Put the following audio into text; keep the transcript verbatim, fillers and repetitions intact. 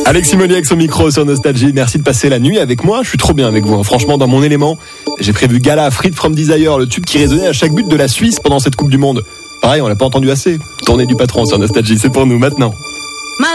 Alexis Moniac au micro sur Nostalgie. Merci de passer la nuit avec moi. Je suis trop bien avec vous, hein. Franchement, dans mon élément. J'ai prévu Gala, Fried from Desire, le tube qui résonnait à chaque but de la Suisse pendant cette Coupe du Monde. Pareil, on l'a pas entendu assez. Tournée du patron sur Nostalgie, c'est pour nous maintenant.